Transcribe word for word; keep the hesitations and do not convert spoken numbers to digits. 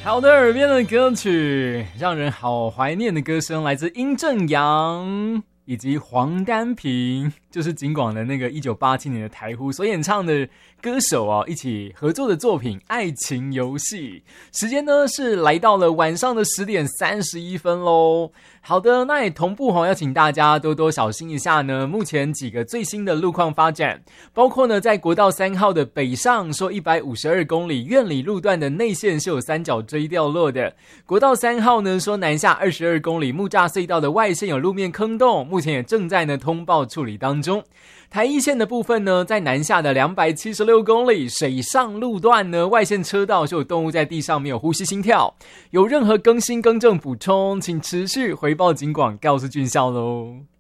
好的，耳边的歌曲，让人好怀念的歌声，来自殷正阳以及黄丹萍，就是警广的那个一九八七年的台呼所演唱的歌手啊，一起合作的作品《爱情游戏》。时间呢是来到了晚上的十点三十一分咯。好的，那也同步要请大家多多小心一下呢，目前几个最新的路况发展，包括呢在国道三号的北上说一百五十二公里苑里路段的内线是有三角锥掉落的，国道三号呢说南下二十二公里木栅隧道的外线有路面坑洞，目前也正在呢通报处理当中。台一线的部分呢，在南下的两百七十六公里水上路段呢，外线车道是有动物在地上没有呼吸心跳，有任何更新更正补充，请持续回报警广告诉军校咯。